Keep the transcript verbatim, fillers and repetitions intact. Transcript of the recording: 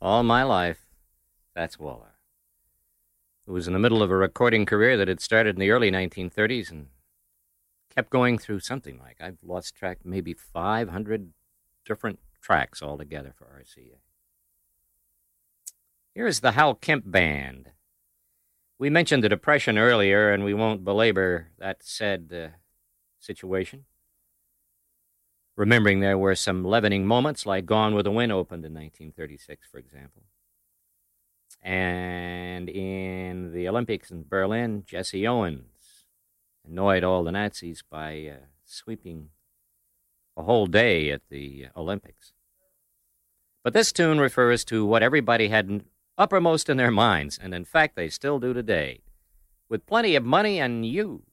All my life, Fats Waller, who was in the middle of a recording career that had started in the early nineteen thirties and kept going through something like, I've lost track, maybe five hundred different tracks altogether for R C A. Here's the Hal Kemp Band. We mentioned the Depression earlier, and we won't belabor that sad uh, situation. Remembering there were some leavening moments, like Gone with the Wind opened in nineteen thirty-six, for example. And in the Olympics in Berlin, Jesse Owens annoyed all the Nazis by uh, sweeping a whole day at the Olympics. But this tune refers to what everybody had uppermost in their minds, and in fact they still do today. With plenty of money and you